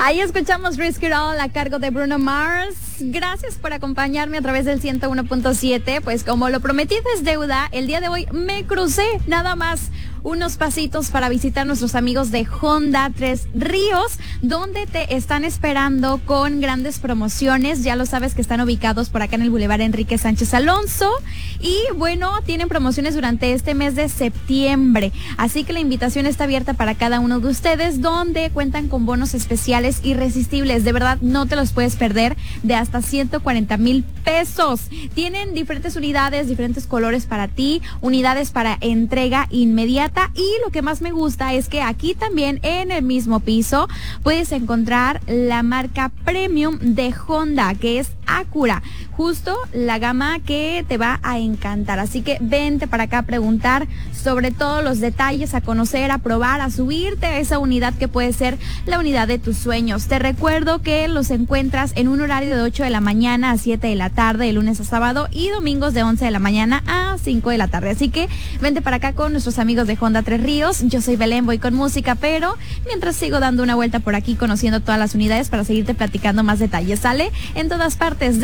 Ahí escuchamos Risk It All a cargo de Bruno Mars. Gracias por acompañarme a través del 101.7. Pues como lo prometí es deuda, el día de hoy me crucé nada más unos pasitos para visitar nuestros amigos de Honda Tres Ríos, donde te están esperando con grandes promociones. Ya lo sabes que están ubicados por acá en el Boulevard Enrique Sánchez Alonso. Y bueno, tienen promociones durante este mes de septiembre. Así que la invitación está abierta para cada uno de ustedes, donde cuentan con bonos especiales irresistibles. De verdad, no te los puedes perder, de hasta 140,000 pesos. Tienen diferentes unidades, diferentes colores para ti, unidades para entrega inmediata. Y lo que más me gusta es que aquí también en el mismo piso puedes encontrar la marca premium de Honda, que es Acura, justo la gama que te va a encantar. Así que vente para acá a preguntar sobre todos los detalles, a conocer, a probar, a subirte a esa unidad que puede ser la unidad de tus sueños. Te recuerdo que los encuentras en un horario de 8 de la mañana a 7 de la tarde, de lunes a sábado, y domingos de 11 de la mañana a 5 de la tarde. Así que vente para acá con nuestros amigos de Honda Tres Ríos. Yo soy Belén, voy con música, pero mientras sigo dando una vuelta por aquí, conociendo todas las unidades para seguirte platicando más detalles. Sale en todas partes.